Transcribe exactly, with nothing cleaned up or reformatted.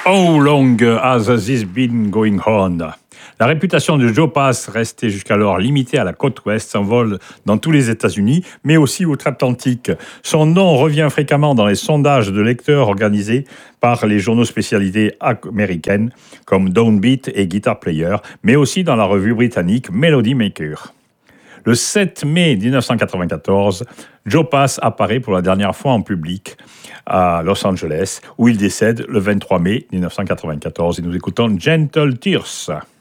How long has this been going on? La réputation de Joe Pass, restée jusqu'alors limitée à la côte ouest, s'envole dans tous les États-Unis, mais aussi outre-Atlantique. Son nom revient fréquemment dans les sondages de lecteurs organisés par les journaux spécialisés américaines comme Downbeat et Guitar Player, mais aussi dans la revue britannique Melody Maker. Le sept mai dix-neuf cent quatre-vingt-quatorze, Joe Pass apparaît pour la dernière fois en public à Los Angeles, où il décède le vingt-trois mai dix-neuf cent quatre-vingt-quatorze. Et nous écoutons Gentle Tears.